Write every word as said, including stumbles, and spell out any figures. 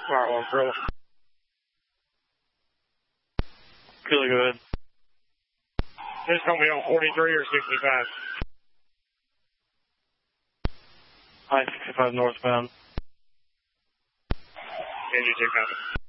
Smart one, bro. Really good. This is going to be on forty-three or sixty-five. I sixty-five northbound. Engine two copy.